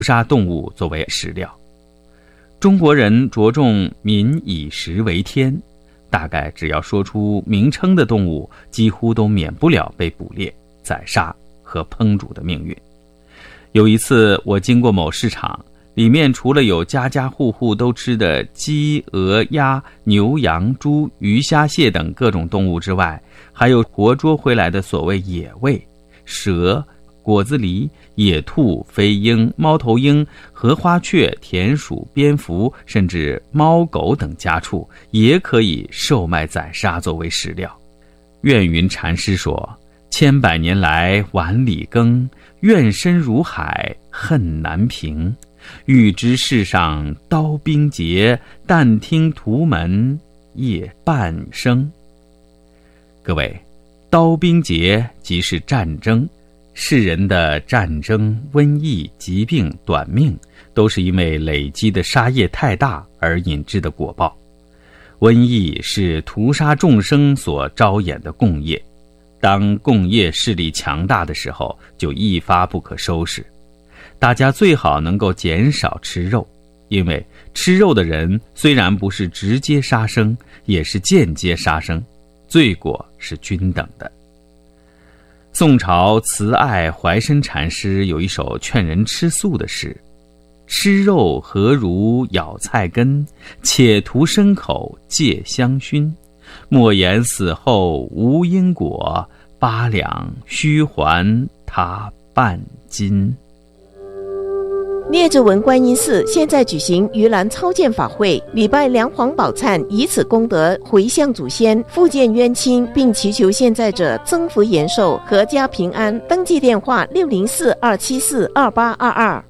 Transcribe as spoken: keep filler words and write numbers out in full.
杀动物作为食料。中国人着重民以食为天，大概只要说出名称的动物，几乎都免不了被捕猎、宰杀和烹煮的命运。有一次我经过某市场，里面除了有家家户户都吃的鸡、鹅、鸭、牛、羊、猪、鱼、虾、蟹等各种动物之外，还有活捉回来的所谓野味，蛇、果子狸、野兔、飞鹰、猫头鹰、荷花雀、田鼠、蝙蝠，甚至猫狗等家畜也可以售卖宰杀作为食料。愿云禅师说，千百年来碗里羹，怨深如海，恨难平。欲知世上刀兵劫，但听屠门夜半声。各位，刀兵劫即是战争，世人的战争、瘟疫、疾病、短命，都是因为累积的杀业太大而引致的果报。瘟疫是屠杀众生所招衍的共业，当共业势力强大的时候，就一发不可收拾。大家最好能够减少吃肉，因为吃肉的人虽然不是直接杀生，也是间接杀生，罪过是均等的。宋朝慈爱怀深禅师有一首劝人吃素的诗：吃肉何如咬菜根，且图牲口借香薰。莫言死后无因果，八两须还他半斤。 聂智文观音寺现在举行盂兰超荐法会，礼拜梁皇宝忏，以此功德回向祖先，复见冤亲，并祈求现在者增福延寿，阖家平安。登记电话：六零四二七四二八二二。